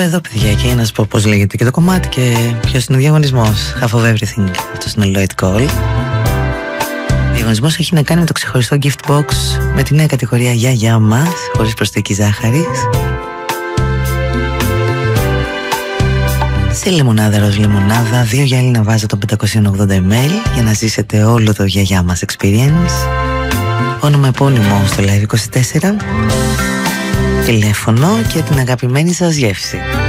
εδώ, παιδιά, και να σας πω πώς λέγεται και το κομμάτι και ποιος είναι ο διαγωνισμός. Half of everything. Αυτός είναι ο Lloyd Cole. Ο διαγωνισμός έχει να κάνει με το ξεχωριστό gift box με τη νέα κατηγορία γιαγιά μας, χωρίς προσθήκη ζάχαρης. Σε λεμονάδα, ροζ λεμονάδα, 2 γυάλινα βάζα των 580 ml για να ζήσετε όλο το γιαγιά μας experience. Όνομα επώνυμο στο Live 24, τηλέφωνο και την αγαπημένη σας γεύση.